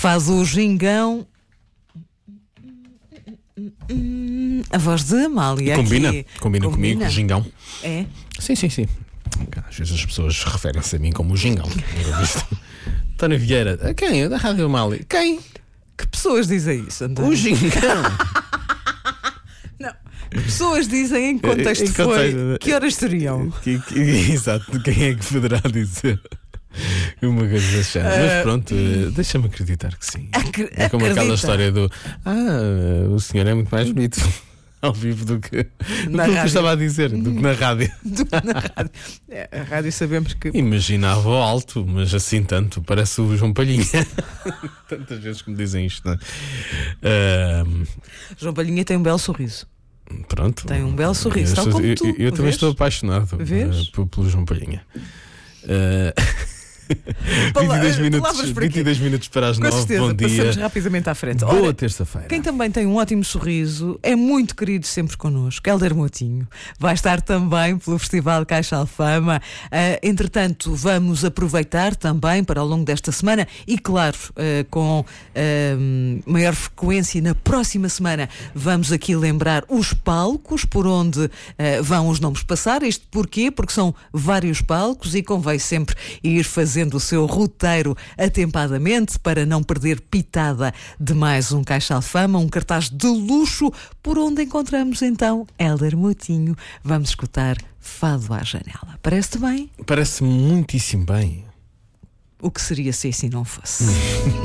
faz o gingão. A voz de Amália. Combina comigo, o gingão. É? Sim. Às vezes as pessoas referem-se a mim como o gingão. António Vieira. Quem? Da Rádio Amália. Quem? Que pessoas dizem isso, António? O gingão. Não. Que pessoas dizem em contexto foi. Que horas seriam? Exato. Quem é que poderá dizer uma coisa desse género? Mas pronto, deixa-me acreditar que sim. É como aquela história do o senhor é muito mais bonito ao vivo do que que eu estava a dizer, do que na rádio. A rádio sabemos que. Imaginava ao alto, mas assim tanto, parece o João Palhinha. Tantas vezes que me dizem isto, não é? João Palhinha tem um belo sorriso. Pronto. Tem um belo sorriso. Tal como tu, eu também estou apaixonado pelo João Palhinha. 22 minutos para as 9. Certeza, bom dia. passamos rapidamente à frente. Boa terça-feira. Quem também tem um ótimo sorriso, é muito querido sempre connosco, Hélder Moutinho. Vai estar também pelo Festival Caixa Alfama. Entretanto, vamos aproveitar também para ao longo desta semana e, claro, com maior frequência na próxima semana, vamos aqui lembrar os palcos por onde vão os nomes passar. Isto porquê? Porque são vários palcos e convém sempre ir fazendo o seu roteiro atempadamente para não perder pitada de mais um Caixa Alfama, um cartaz de luxo por onde encontramos então Hélder Moutinho. Vamos escutar Fado à Janela. Parece-te bem? Parece muitíssimo bem. O que seria se assim não fosse?